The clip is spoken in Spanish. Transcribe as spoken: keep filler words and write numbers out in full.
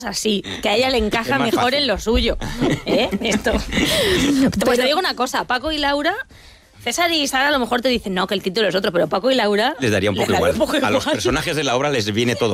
así, que a ella le encaja mejor fácil. en lo suyo. ¿Eh? Esto. Pues te digo una cosa, Paco y Laura... César y Sara a lo mejor te dicen, no, que el título es otro, pero Paco y Laura... Les daría un poco les igual. daría un poco A los igual. personajes de la obra les viene todo.